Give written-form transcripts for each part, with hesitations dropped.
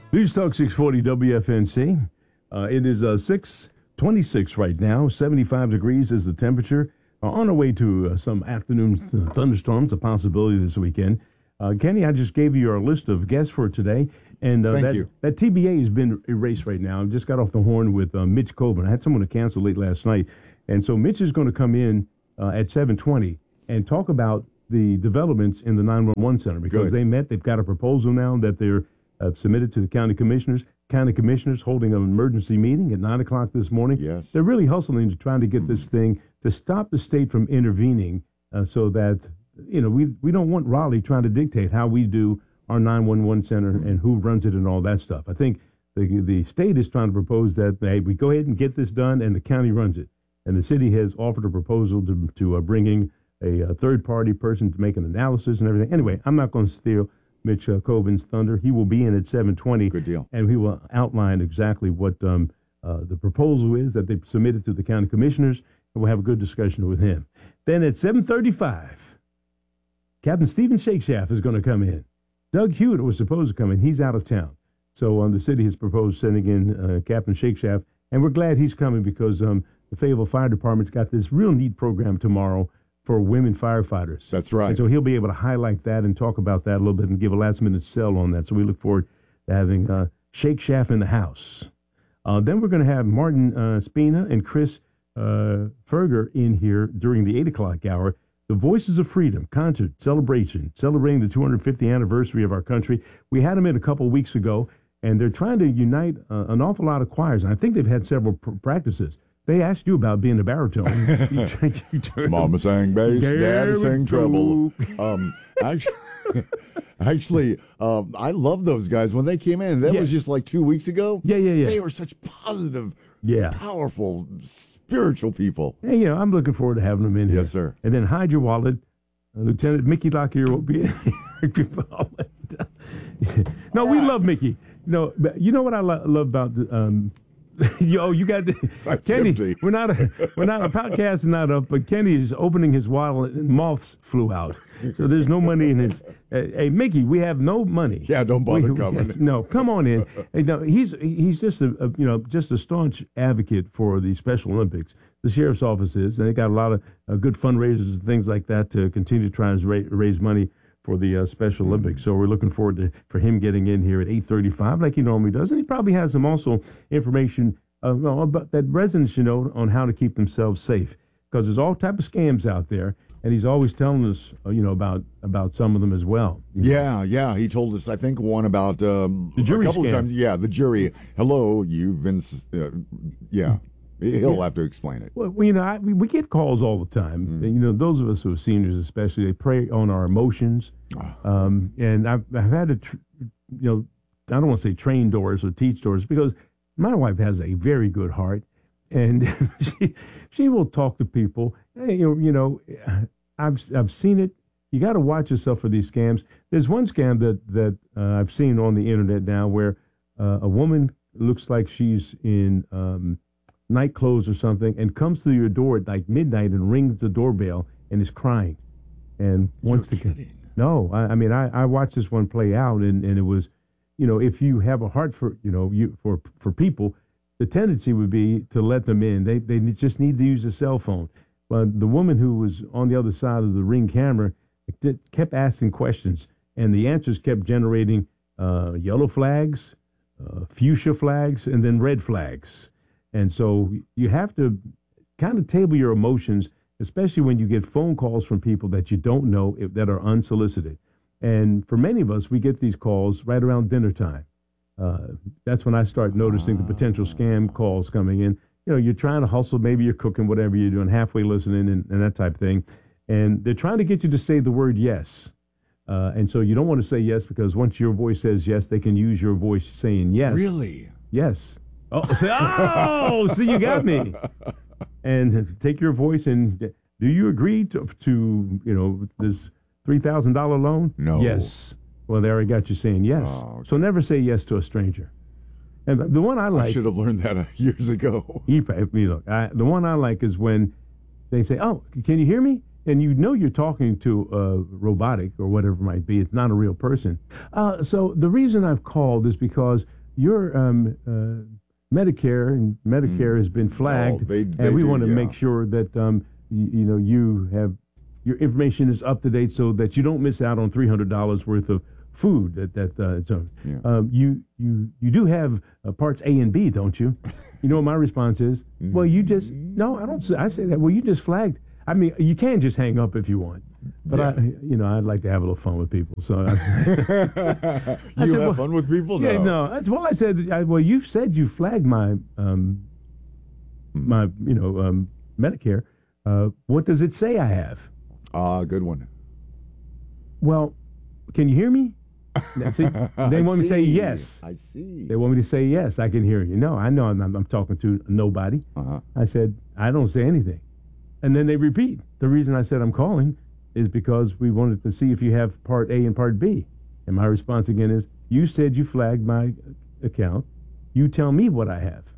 News Talk 640 WFNC. It is 6:26 right now. 75 degrees is the temperature. On our way to some afternoon thunderstorms, a possibility this weekend. Kenny, I just gave you our list of guests for today. And Thank you. That TBA has been erased right now. I just got off the horn with Mitch Coburn. I had someone to cancel late last night. And so Mitch is going to come in at 7:20 and talk about the developments in the 911 center because Good. they met. They've got a proposal now that they're submitted to the county commissioners. County commissioners holding an emergency meeting at 9 o'clock this morning. Yes. They're really hustling to try to get this thing to stop the state from intervening so that, we don't want Raleigh trying to dictate how we do our 911 center and who runs it and all that stuff. I think the state is trying to propose that, hey, we go ahead and get this done and the county runs it. And the city has offered a proposal to bring in a third-party person to make an analysis and everything. Anyway, I'm not going to steal Mitch Coburn's thunder. He will be in at 7:20. Good deal. And he will outline exactly what the proposal is that they submitted to the county commissioners, and we'll have a good discussion with him. Then at 7:35, Captain Stephen Shakeshaft is going to come in. Doug Hewitt was supposed to come in. He's out of town. So the city has proposed sending in Captain Shakeshaft, and we're glad he's coming because the Fayetteville Fire Department's got this real neat program tomorrow for women firefighters. That's right. And so he'll be able to highlight that and talk about that a little bit and give a last-minute sell on that. So we look forward to having Shakeshaft in the house. Then we're going to have Martin Spina and Chris Ferger in here during the 8 o'clock hour. The Voices of Freedom concert celebration, celebrating the 250th anniversary of our country. We had them in a couple of weeks ago, and they're trying to unite an awful lot of choirs. And I think they've had several practices. They asked you about being a baritone. Mama sang bass, Daddy sang treble. Actually, I love those guys. When they came in, that was just like 2 weeks ago. Yeah. They were such positive, powerful, spiritual people. Hey, I'm looking forward to having them in here. Yes, sir. And then hide your wallet. Lieutenant Mickey Lockyer will be in here. No, we love Mickey. No, but you know what I love about you got Kenny. Empty. We're not a podcast is not up, but Kenny is opening his wallet and moths flew out. So there's no money in his. Hey, Mickey, we have no money. Yeah, don't bother coming. No, come on in. Hey, no, he's just a staunch advocate for the Special Olympics. The sheriff's office is, and they got a lot of good fundraisers and things like that to continue to try and raise money for the Special Olympics. So we're looking forward for him getting in here at 8:35 like he normally does. And he probably has some also information about that residents should know on how to keep themselves safe because there's all type of scams out there. And he's always telling us, about some of them as well. Yeah. He told us, I think, one about the jury a couple scam. of times. Yeah, the jury. Hello, you've been. He'll have to explain it. Well, we get calls all the time. And, those of us who are seniors, especially, they prey on our emotions. And I've had to, I don't want to say train doors or teach doors because my wife has a very good heart, and she will talk to people. Hey, I've seen it. You got to watch yourself for these scams. There's one scam that I've seen on the internet now where a woman looks like she's in night clothes or something and comes to your door at like midnight and rings the doorbell and is crying and wants to get. No, I watched this one play out and it was, if you have a heart for for people, the tendency would be to let them in. They just need to use a cell phone. But the woman who was on the other side of the Ring camera kept asking questions, and the answers kept generating yellow flags, fuchsia flags, and then red flags. And so you have to kind of table your emotions, especially when you get phone calls from people that you don't know that are unsolicited. And for many of us, we get these calls right around dinner time. That's when I start noticing the potential scam calls coming in. You're trying to hustle, maybe you're cooking, whatever you're doing, halfway listening and that type of thing. And they're trying to get you to say the word yes. And so you don't want to say yes because once your voice says yes, they can use your voice saying yes. Really? Yes. So you got me. And take your voice and do you agree to this $3,000 loan? No. Yes. Well, there I got you saying yes. Oh, okay. So never say yes to a stranger. And the one I like... I should have learned that years ago. The one I like is when they say, oh, can you hear me? And you're talking to a robotic or whatever it might be. It's not a real person. So the reason I've called is because your Medicare and Medicare has been flagged, and we want to make sure that you have your information is up to date so that you don't miss out on $300 worth of food. You do have parts A and B, don't you? You know what my response is? Well, you just no, I don't. I say that. Well, you just flagged. I mean, you can just hang up if you want, but I'd like to have a little fun with people. So I have fun with people? No. Yeah, no. That's what I said. You said you flagged my Medicare. What does it say I have? Good one. Well, can you hear me? See, they want me to say yes. I see. They want me to say yes. I can hear you. No, I know I'm talking to nobody. I said, I don't say anything. And then they repeat. The reason I said I'm calling is because we wanted to see if you have Part A and Part B. And my response again is, you said you flagged my account. You tell me what I have.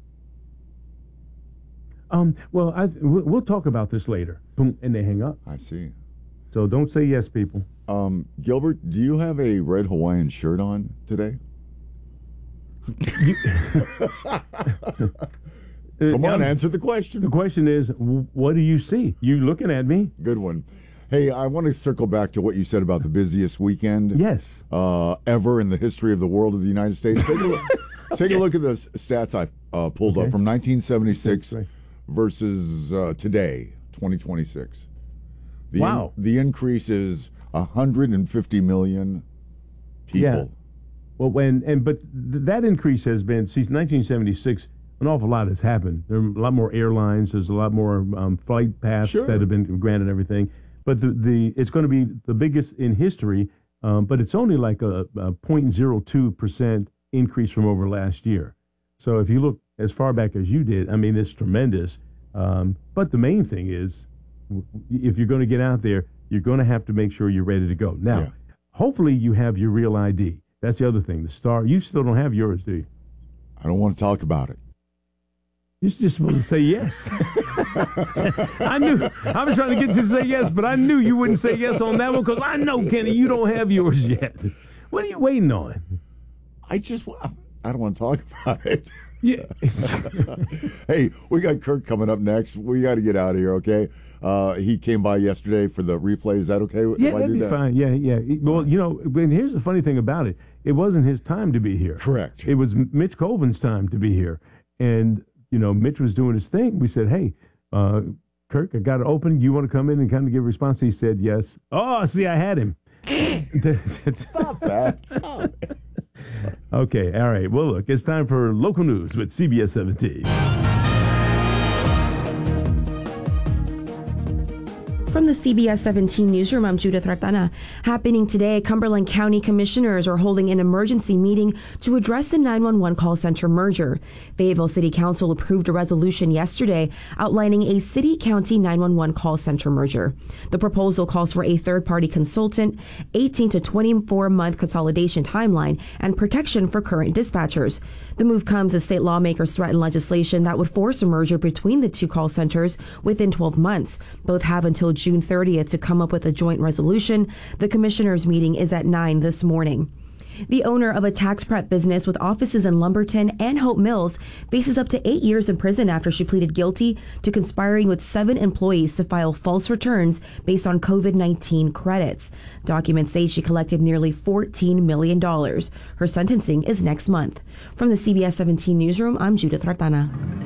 We'll talk about this later. Boom, and they hang up. I see. So don't say yes, people. Gilbert, do you have a red Hawaiian shirt on today? Come on, answer the question. The question is, what do you see? You looking at me? Good one. Hey, I want to circle back to what you said about the busiest weekend ever in the history of the world of the United States. Take a look at the stats I pulled up from 1976 versus today, 2026. The increase is 150 million people. Yeah. Well, that increase has been since 1976. An awful lot has happened. There are a lot more airlines. There's a lot more flight paths that have been granted and everything. But it's going to be the biggest in history. But it's only like a 0.02% increase from over last year. So if you look as far back as you did, I mean, it's tremendous. But the main thing is, if you're going to get out there, you're going to have to make sure you're ready to go. Now, hopefully you have your real ID. That's the other thing. The star, you still don't have yours, do you? I don't want to talk about it. You're just supposed to say yes. I knew. I was trying to get you to say yes, but I knew you wouldn't say yes on that one because I know, Kenny, you don't have yours yet. What are you waiting on? I don't want to talk about it. Yeah. Hey, we got Kirk coming up next. We got to get out of here, okay? He came by yesterday for the replay. Is that okay? Yeah, that'd be fine. Yeah. Well, here's the funny thing about it. It wasn't his time to be here. Correct. It was Mitch Colvin's time to be here. And, Mitch was doing his thing. We said, hey, Kirk, I got it open. You want to come in and kind of give a response? He said yes. Oh, see, I had him. Stop that. Stop. Okay, all right. Well, look, it's time for local news with CBS 17. From the CBS 17 newsroom, I'm Judith Ratana. Happening today, Cumberland County commissioners are holding an emergency meeting to address the 911 call center merger. Fayetteville City Council approved a resolution yesterday outlining a city-county 911 call center merger. The proposal calls for a third-party consultant, 18 to 24-month consolidation timeline, and protection for current dispatchers. The move comes as state lawmakers threaten legislation that would force a merger between the two call centers within 12 months. Both have until June 30th to come up with a joint resolution. The commissioners' meeting is at 9 this morning. The owner of a tax prep business with offices in Lumberton and Hope Mills faces up to 8 years in prison after she pleaded guilty to conspiring with 7 employees to file false returns based on COVID-19 credits. Documents say she collected nearly $14 million. Her sentencing is next month. From the CBS 17 newsroom, I'm Judith Ratana.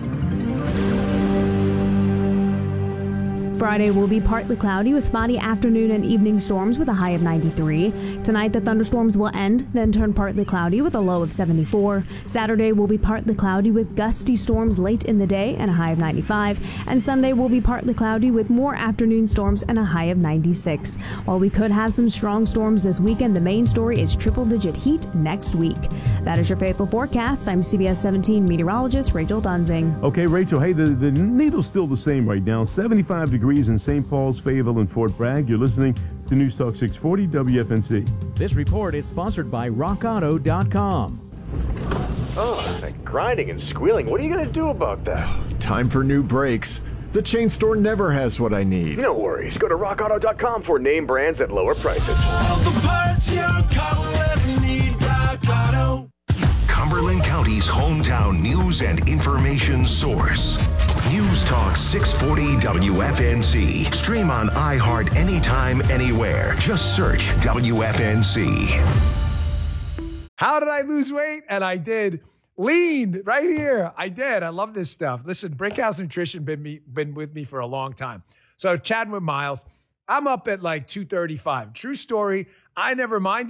Friday will be partly cloudy with spotty afternoon and evening storms with a high of 93. Tonight, the thunderstorms will end, then turn partly cloudy with a low of 74. Saturday will be partly cloudy with gusty storms late in the day and a high of 95. And Sunday will be partly cloudy with more afternoon storms and a high of 96. While we could have some strong storms this weekend, the main story is triple-digit heat next week. That is your Faithful Forecast. I'm CBS 17 meteorologist Rachel Dunzing. Okay, Rachel, hey, the needle's still the same right now. 75 degrees in St. Paul's, Fayetteville, and Fort Bragg. You're listening to News Talk 640 WFNC. This report is sponsored by RockAuto.com. Oh, that grinding and squealing. What are you going to do about that? Time for new brakes. The chain store never has what I need. No worries. Go to RockAuto.com for name brands at lower prices. All the parts your car will ever need, Rock Auto. Cumberland County City's hometown news and information source. News Talk 640 WFNZ. Stream on iHeart anytime, anywhere. Just search WFNZ. How did I lose weight? And I did. Lean right here. I did. I love this stuff. Listen, Brickhouse Nutrition been with me for a long time. So chatting with Miles, I'm up at like 235. True story. I never minded.